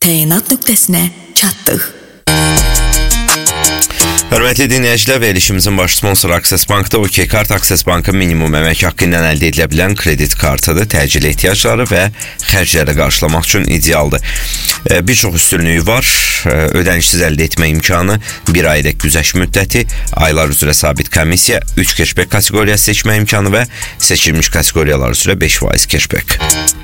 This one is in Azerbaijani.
təyinat nöqtəsinə çatdıq. Hörmətli dinləyicilər, verilişimizin baş sponsoru Akses Bankda OK Kart Akses Bankın minimum əmək haqqı ilə əldə edilə bilən kredit kartıdır. Təcil ehtiyacları və xərcləri qarşılamaq üçün idealdır. Bir çox üstünlüyü var. Ödənişsiz əldə etmə imkanı, 1 aydək güzəşt müddəti, aylar üzrə sabit komissiya, 3 cashback kateqoriyası seçmə imkanı və seçilmiş kateqoriyalar üzrə 5% cashback.